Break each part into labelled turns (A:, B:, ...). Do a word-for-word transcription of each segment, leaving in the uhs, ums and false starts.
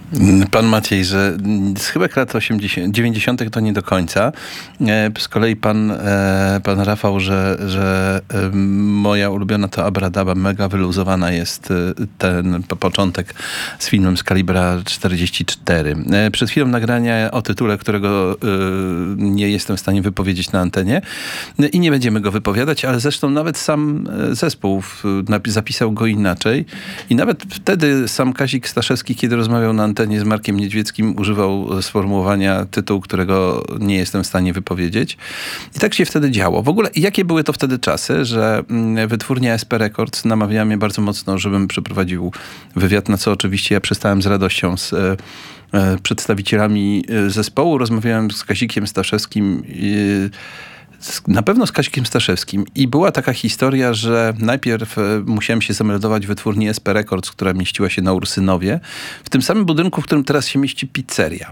A: Pan Maciej, że z chyba lat osiemdziesiątych, dziewięćdziesiątych to nie do końca. Z kolei pan, pan Rafał, że, że moja ulubiona to Abradaba, mega wyluzowana jest ten początek z filmem z kalibra czterdzieści cztery. Przed chwilą nagrania o tytule, którego nie jestem w stanie wypowiedzieć na antenie i nie będziemy go wypowiadać, ale zresztą nawet sam zespół zapisał go inaczej i nawet wtedy sam Kazik Staszewski, kiedy rozmawiał na antenie z Markiem Niedźwieckim, używał sformułowania tytuł, którego nie jestem w stanie wypowiedzieć. I tak się wtedy działo. W ogóle jakie były to wtedy czasy, że wytwórnia S P Records namawiała mnie bardzo mocno, żebym przeprowadził wywiad, na co oczywiście ja przystałem z radością z e, przedstawicielami zespołu. Rozmawiałem z Kazikiem Staszewskim i na pewno z Kaśkiem Staszewskim. I była taka historia, że najpierw musiałem się zameldować w wytwórni S P Records, która mieściła się na Ursynowie, w tym samym budynku, w którym teraz się mieści pizzeria.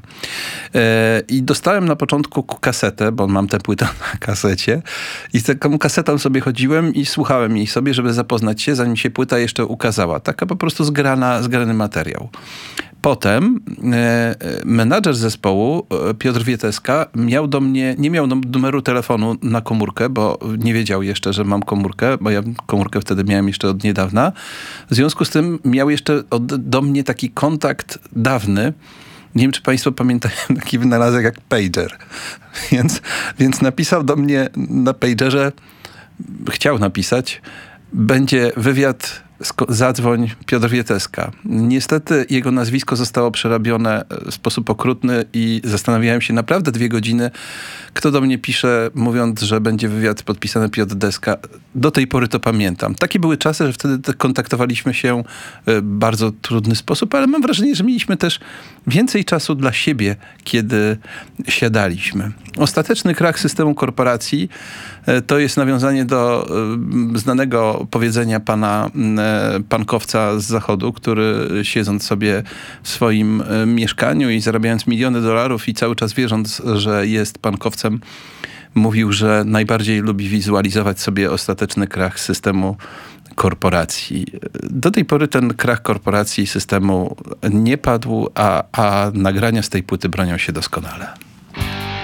A: I dostałem na początku kasetę, bo mam tę płytę na kasecie i z taką kasetą sobie chodziłem i słuchałem jej sobie, żeby zapoznać się, zanim się płyta jeszcze ukazała. Taka po prostu zgrana, zgrany materiał. Potem e, menadżer zespołu, Piotr Wieteska, miał do mnie, nie miał numeru telefonu na komórkę, bo nie wiedział jeszcze, że mam komórkę, bo ja komórkę wtedy miałem jeszcze od niedawna. W związku z tym miał jeszcze od, do mnie taki kontakt dawny. Nie wiem, czy państwo pamiętają taki wynalazek jak pager. Więc, więc napisał do mnie na pagerze, chciał napisać, będzie wywiad, zadzwoń Piotr Wieteska. Niestety jego nazwisko zostało przerabione w sposób okrutny i zastanawiałem się naprawdę dwie godziny, kto do mnie pisze, mówiąc, że będzie wywiad podpisany Piotr Deska. Do tej pory to pamiętam. Takie były czasy, że wtedy kontaktowaliśmy się w bardzo trudny sposób, ale mam wrażenie, że mieliśmy też więcej czasu dla siebie, kiedy siadaliśmy. Ostateczny krach systemu korporacji to jest nawiązanie do znanego powiedzenia pana pankowca z zachodu, który siedząc sobie w swoim mieszkaniu i zarabiając miliony dolarów i cały czas wierząc, że jest pankowcem, mówił, że najbardziej lubi wizualizować sobie ostateczny krach systemu korporacji. Do tej pory ten krach korporacji systemu nie padł, a, a nagrania z tej płyty bronią się doskonale.